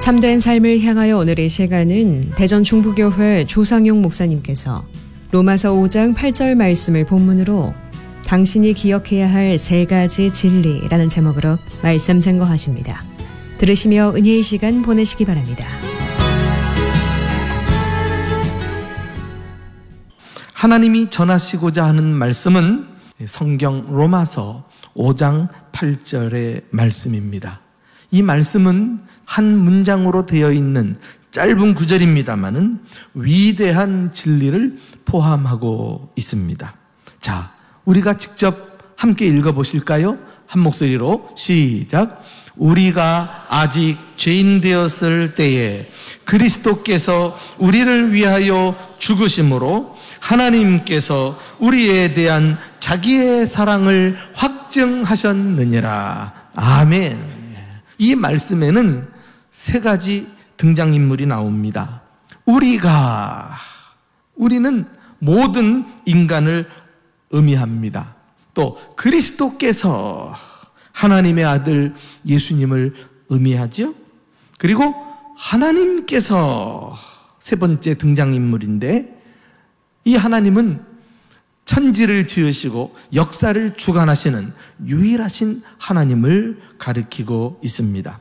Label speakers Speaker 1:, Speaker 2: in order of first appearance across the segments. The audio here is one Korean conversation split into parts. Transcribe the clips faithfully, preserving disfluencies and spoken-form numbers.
Speaker 1: 참된 삶을 향하여 오늘의 시간은 대전 중부교회 조상용 목사님께서 로마서 오 장 팔 절 말씀을 본문으로 당신이 기억해야 할 세 가지 진리라는 제목으로 말씀 증거하십니다. 들으시며 은혜의 시간 보내시기 바랍니다.
Speaker 2: 하나님이 전하시고자 하는 말씀은 성경 로마서 오 장 팔 절의 말씀입니다. 이 말씀은 한 문장으로 되어 있는 짧은 구절입니다만은 위대한 진리를 포함하고 있습니다. 자, 우리가 직접 함께 읽어보실까요? 한 목소리로 시작. 우리가 아직 죄인 되었을 때에 그리스도께서 우리를 위하여 죽으심으로 하나님께서 우리에 대한 자기의 사랑을 확증하셨느니라. 아멘. 이 말씀에는 세 가지 등장인물이 나옵니다. 우리가, 우리는 모든 인간을 의미합니다. 또 그리스도께서 하나님의 아들 예수님을 의미하죠. 그리고 하나님께서 세 번째 등장인물인데, 이 하나님은 천지를 지으시고 역사를 주관하시는 유일하신 하나님을 가리키고 있습니다.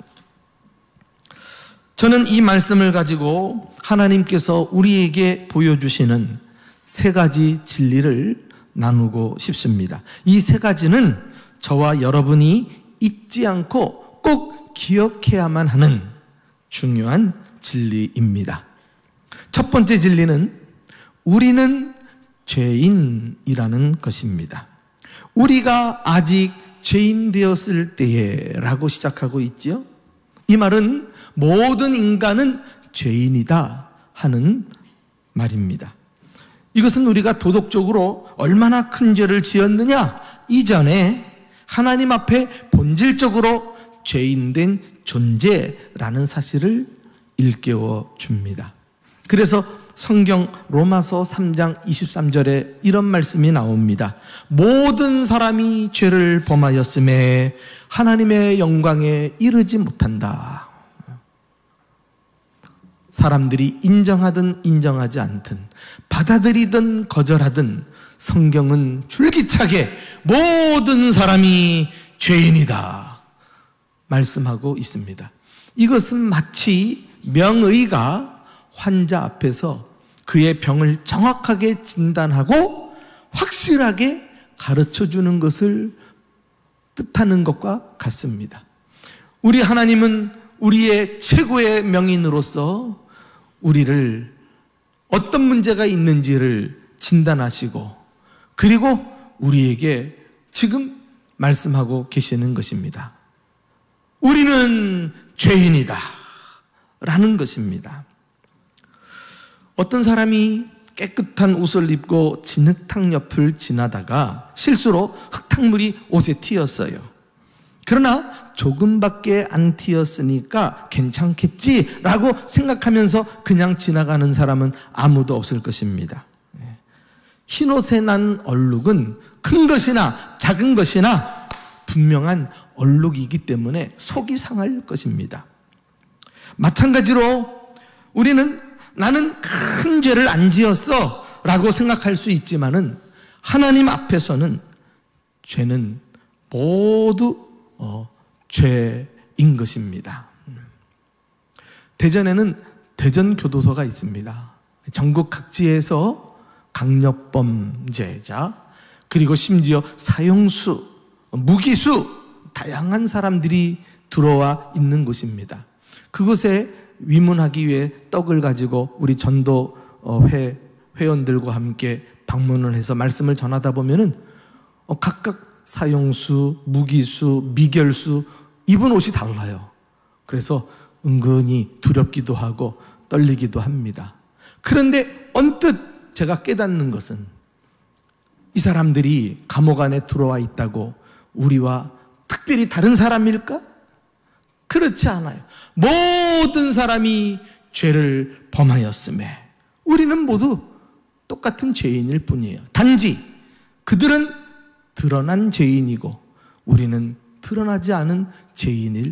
Speaker 2: 저는 이 말씀을 가지고 하나님께서 우리에게 보여주시는 세 가지 진리를 나누고 싶습니다. 이 세 가지는 저와 여러분이 잊지 않고 꼭 기억해야만 하는 중요한 진리입니다. 첫 번째 진리는 우리는 죄인이라는 것입니다. 우리가 아직 죄인 되었을 때에 라고 시작하고 있죠. 이 말은 모든 인간은 죄인이다 하는 말입니다. 이것은 우리가 도덕적으로 얼마나 큰 죄를 지었느냐 이전에 하나님 앞에 본질적으로 죄인된 존재라는 사실을 일깨워 줍니다. 그래서 성경 로마서 삼 장 이십삼 절에 이런 말씀이 나옵니다. 모든 사람이 죄를 범하였음에 하나님의 영광에 이르지 못한다. 사람들이 인정하든 인정하지 않든 받아들이든 거절하든 성경은 줄기차게 모든 사람이 죄인이다 말씀하고 있습니다. 이것은 마치 명의가 환자 앞에서 그의 병을 정확하게 진단하고 확실하게 가르쳐주는 것을 뜻하는 것과 같습니다. 우리 하나님은 우리의 최고의 명인으로서 우리를 어떤 문제가 있는지를 진단하시고 그리고 우리에게 지금 말씀하고 계시는 것입니다. 우리는 죄인이다 라는 것입니다. 어떤 사람이 깨끗한 옷을 입고 진흙탕 옆을 지나다가 실수로 흙탕물이 옷에 튀었어요. 그러나 조금밖에 안 튀었으니까 괜찮겠지라고 생각하면서 그냥 지나가는 사람은 아무도 없을 것입니다. 흰옷에 난 얼룩은 큰 것이나 작은 것이나 분명한 얼룩이기 때문에 속이 상할 것입니다. 마찬가지로 우리는 나는 큰 죄를 안 지었어 라고 생각할 수 있지만은 하나님 앞에서는 죄는 모두 어, 죄인 것입니다. 대전에는 대전교도소가 있습니다. 전국 각지에서 강력범죄자 그리고 심지어 사형수, 무기수 다양한 사람들이 들어와 있는 곳입니다. 그곳에 위문하기 위해 떡을 가지고 우리 전도회 회원들과 함께 방문을 해서 말씀을 전하다 보면은 각각 사형수, 무기수, 미결수 입은 옷이 달라요. 그래서 은근히 두렵기도 하고 떨리기도 합니다. 그런데 언뜻 제가 깨닫는 것은 이 사람들이 감옥 안에 들어와 있다고 우리와 특별히 다른 사람일까? 그렇지 않아요. 모든 사람이 죄를 범하였음에 우리는 모두 똑같은 죄인일 뿐이에요. 단지 그들은 드러난 죄인이고 우리는 드러나지 않은 죄인일